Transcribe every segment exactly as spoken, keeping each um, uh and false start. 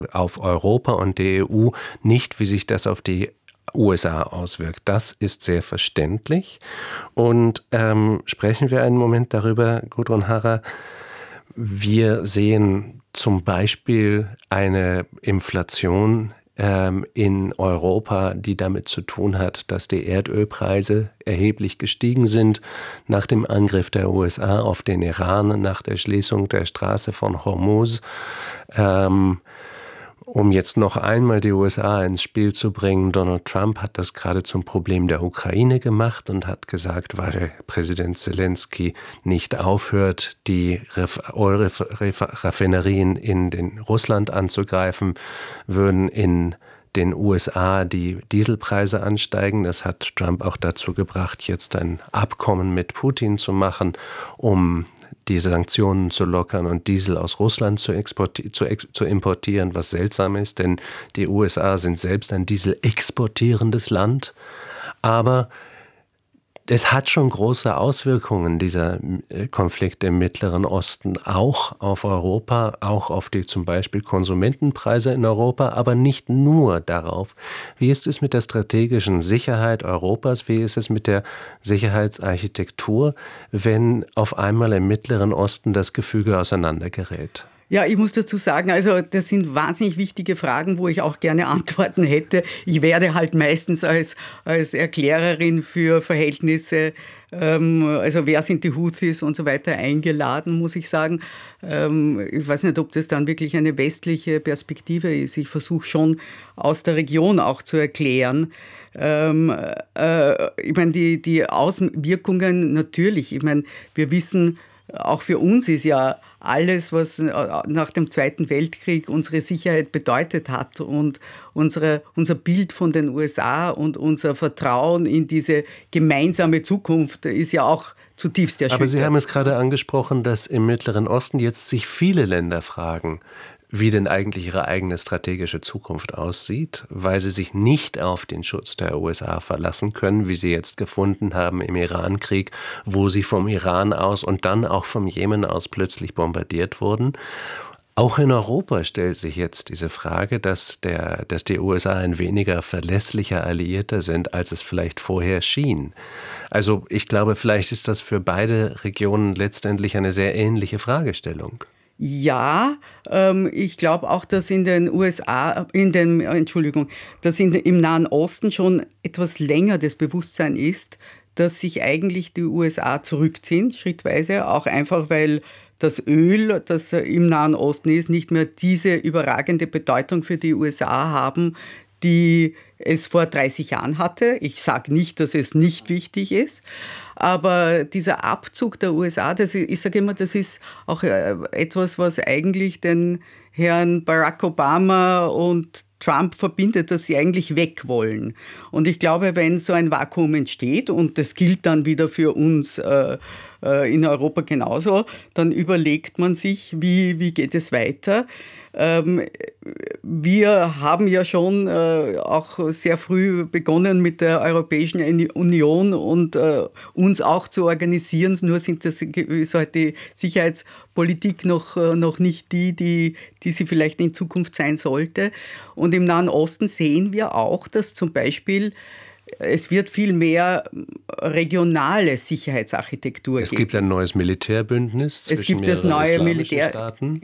auf Europa und die E U, nicht wie sich das auf die U S A auswirkt. Das ist sehr verständlich. Und ähm, sprechen wir einen Moment darüber, Gudrun Harrer. Wir sehen zum Beispiel eine Inflation ähm, in Europa, die damit zu tun hat, dass die Erdölpreise erheblich gestiegen sind nach dem Angriff der U S A auf den Iran, nach der Schließung der Straße von Hormuz. Ähm, Um jetzt noch einmal die U S A ins Spiel zu bringen, Donald Trump hat das gerade zum Problem der Ukraine gemacht und hat gesagt, weil Präsident Zelensky nicht aufhört, die Ölraffinerien in den Russland anzugreifen, würden in den U S A die Dieselpreise ansteigen. Das hat Trump auch dazu gebracht, jetzt ein Abkommen mit Putin zu machen, um diese Sanktionen zu lockern und Diesel aus Russland zu, exporti- zu, ex- zu importieren, was seltsam ist, denn die U S A sind selbst ein dieselexportierendes Land. Aber es hat schon große Auswirkungen, dieser Konflikt im Mittleren Osten, auch auf Europa, auch auf die zum Beispiel Konsumentenpreise in Europa, aber nicht nur darauf. Wie ist es mit der strategischen Sicherheit Europas? Wie ist es mit der Sicherheitsarchitektur, wenn auf einmal im Mittleren Osten das Gefüge auseinandergerät? Ja, ich muss dazu sagen, also das sind wahnsinnig wichtige Fragen, wo ich auch gerne Antworten hätte. Ich werde halt meistens als, als Erklärerin für Verhältnisse, ähm, also wer sind die Houthis und so weiter eingeladen, muss ich sagen. Ähm, ich weiß nicht, ob das dann wirklich eine westliche Perspektive ist. Ich versuche schon aus der Region auch zu erklären. Ähm, äh, ich meine, die, die Auswirkungen natürlich, ich meine, wir wissen, auch für uns ist ja alles, was nach dem Zweiten Weltkrieg unsere Sicherheit bedeutet hat und unsere, unser Bild von den U S A und unser Vertrauen in diese gemeinsame Zukunft ist ja auch zutiefst erschüttert. Aber Sie haben es gerade angesprochen, dass im Mittleren Osten jetzt sich viele Länder fragen, wie denn eigentlich ihre eigene strategische Zukunft aussieht, weil sie sich nicht auf den Schutz der U S A verlassen können, wie sie jetzt gefunden haben im Irankrieg, wo sie vom Iran aus und dann auch vom Jemen aus plötzlich bombardiert wurden. Auch in Europa stellt sich jetzt diese Frage, dass, der, dass die U S A ein weniger verlässlicher Alliierter sind, als es vielleicht vorher schien. Also ich glaube, vielleicht ist das für beide Regionen letztendlich eine sehr ähnliche Fragestellung. Ja, ähm, ich glaube auch, dass in den U S A, in den, Entschuldigung, dass in, im Nahen Osten schon etwas länger das Bewusstsein ist, dass sich eigentlich die U S A zurückziehen, schrittweise, auch einfach, weil das Öl, das im Nahen Osten ist, nicht mehr diese überragende Bedeutung für die U S A haben, die es vor dreißig Jahren hatte. Ich sage nicht, dass es nicht wichtig ist, aber dieser Abzug der U S A, das ist, ich sage immer, das ist auch etwas, was eigentlich den Herrn Barack Obama und Trump verbindet, dass sie eigentlich weg wollen. Und ich glaube, wenn so ein Vakuum entsteht, und das gilt dann wieder für uns äh, äh, in Europa genauso, dann überlegt man sich, wie, wie geht es weiter. Ähm, wir haben ja schon äh, auch sehr früh begonnen mit der Europäischen Union und äh, uns auch zu organisieren. Nur sind das, ist halt die Sicherheitspolitik noch, äh, noch nicht die, die, die sie vielleicht in Zukunft sein sollte. Und im Nahen Osten sehen wir auch, dass zum Beispiel es wird viel mehr regionale Sicherheitsarchitur geben. Es gibt ein neues Militärbündnis zwischen es gibt das neue Militär Staaten.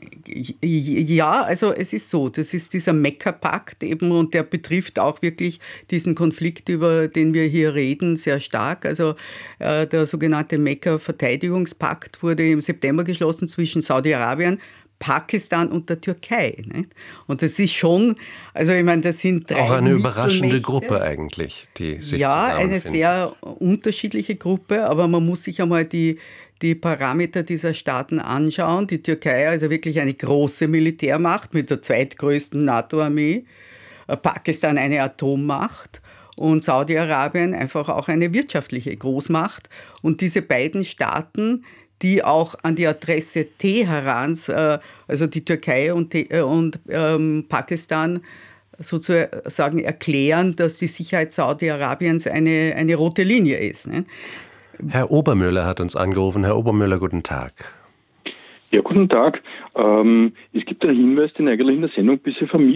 Ja, also es ist so, das ist dieser Mekka-Pakt eben und der betrifft auch wirklich diesen Konflikt, über den wir hier reden, sehr stark. Also äh, der sogenannte Mekka-Verteidigungspakt wurde im September geschlossen zwischen Saudi-Arabien, Pakistan und der Türkei. Nicht? Und das ist schon, also ich meine, das sind drei auch eine überraschende Mittelmächte. Gruppe eigentlich, die sich Ja, zusammenfinden. eine sehr unterschiedliche Gruppe, aber man muss sich einmal die, die Parameter dieser Staaten anschauen. Die Türkei, also wirklich eine große Militärmacht mit der zweitgrößten NATO-Armee, Pakistan eine Atommacht und Saudi-Arabien einfach auch eine wirtschaftliche Großmacht. Und diese beiden Staaten, die auch an die Adresse Teherans, äh, also die Türkei und, äh, und ähm, Pakistan, sozusagen erklären, dass die Sicherheit Saudi-Arabiens eine, eine rote Linie ist. Ne? Herr Obermüller hat uns angerufen. Herr Obermüller, guten Tag. Ja, guten Tag. Ähm, es gibt einen Hinweis, den eigentlich in der Sendung ein bisschen vermisst